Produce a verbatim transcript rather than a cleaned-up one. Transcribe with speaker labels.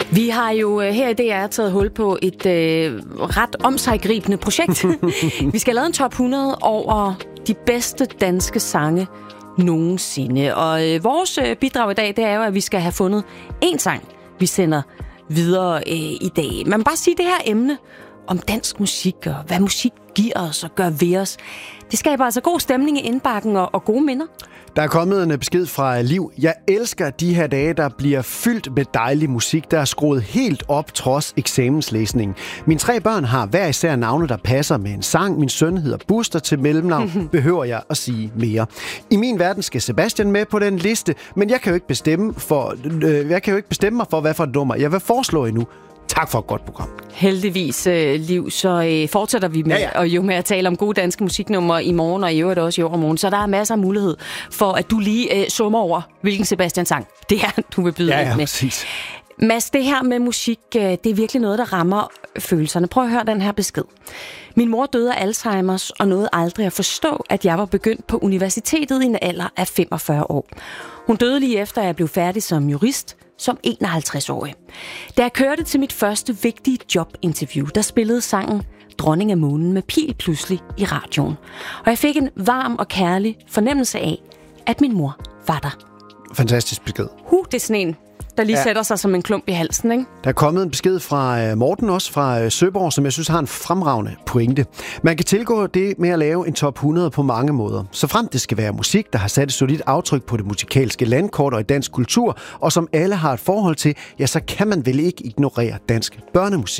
Speaker 1: Vi har jo her i D R taget hul på et øh, ret omsiggribende projekt. Vi skal lave en top hundrede over de bedste danske sange nogensinde. Og øh, vores øh, bidrag i dag, det er jo, at vi skal have fundet en sang, vi sender videre øh, i dag. Man må bare sige, det her emne om dansk musik og hvad musik giver os og gør ved os, det skaber altså god stemning i indbakken og, og gode minder.
Speaker 2: Der er kommet en besked fra Liv. Jeg elsker de her dage, der bliver fyldt med dejlig musik, der er skruet helt op trods eksamenslæsning. Mine tre børn har hver især navne, der passer med en sang. Min søn hedder Buster til mellemnavn. Behøver jeg at sige mere? I min verden skal Sebastian med på den liste, men jeg kan jo ikke bestemme, for, øh, jeg kan jo ikke bestemme mig for, hvad for et nummer jeg vil foreslå endnu. Tak for et godt program.
Speaker 1: Heldigvis, øh, Liv, så øh, fortsætter vi med, ja, ja. Og jo med at tale om gode danske musiknumre i morgen, og i øvrigt også i overmorgen. Så der er masser af mulighed for, at du lige øh, summer over, hvilken Sebastian sang det er, du vil byde
Speaker 2: ja, ja,
Speaker 1: med.
Speaker 2: Præcis.
Speaker 1: Mads, det her med musik, øh, det er virkelig noget, der rammer følelserne. Prøv at høre den her besked. Min mor døde af Alzheimers og nåede aldrig at forstå, at jeg var begyndt på universitetet i en alder af femogfyrre år. Hun døde lige efter, at jeg blev færdig som jurist, som enoghalvtreds-årig. Da jeg kørte til mit første vigtige jobinterview, der spillede sangen Dronning af Månen med Pil pludselig i radioen. Og jeg fik en varm og kærlig fornemmelse af, at min mor var der.
Speaker 2: Fantastisk besked.
Speaker 1: Huh, det er sådan en, der lige ja. sætter sig som en klump i halsen, ikke?
Speaker 2: Der er kommet en besked fra Morten også, fra Søborg, som jeg synes har en fremragende pointe. Man kan tilgå det med at lave en top hundrede på mange måder. Så frem det skal være musik, der har sat et solidt aftryk på det musikalske landkort og i dansk kultur, og som alle har et forhold til, ja, så kan man vel ikke ignorere dansk børnemusik.